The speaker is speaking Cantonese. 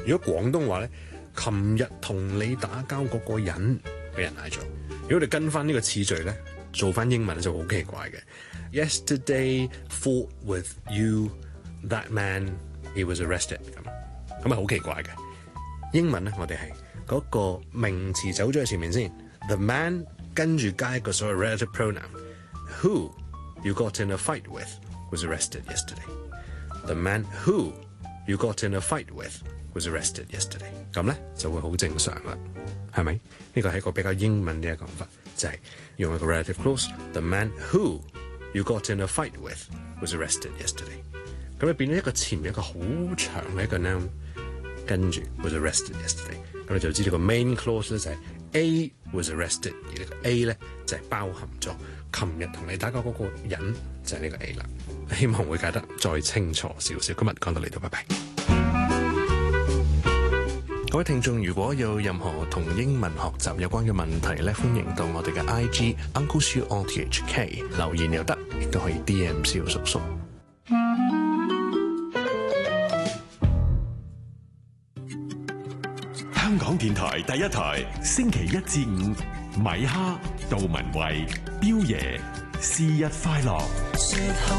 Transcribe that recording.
如果廣東話咧，琴日同你打交嗰個人俾人嗌咗。如果我哋跟翻呢個次序咧，做翻英文就好奇怪嘅。Yesterday fought with you, that man, he was arrested 咁係好奇怪嘅。英文咧，我哋係嗰個名詞走咗喺前面先 ，the man 跟住加一個所謂 relative pronoun，who you got in a fight with was arrested yesterday. The man who you got in a fight with was arrested yesterday. 咁咧就會好正常啦，係咪？呢個係一個比較英文嘅講法，就係用一個 relative clause。The man who you got in a fight with was arrested yesterday. 咁你變咗一個前面一個好長嘅一個 noun， 跟住 was arrested yesterday。咁你就知道個 main clause 咧就係 A was arrested， 而呢個 A 咧就係包含咗琴日同你打交嗰個人就係呢個 A 啦。希望會解得再清楚少少。今日講到嚟度，拜拜。各位聽眾，如果有任何同英文學習有關嘅問題咧，歡迎到我哋嘅 IG Uncle Siu RTHK 留言又得，亦都可以 DM 蕭叔叔。 香港電台第一台，星期一至五，米哈、杜文慧、彪爺，是日快樂。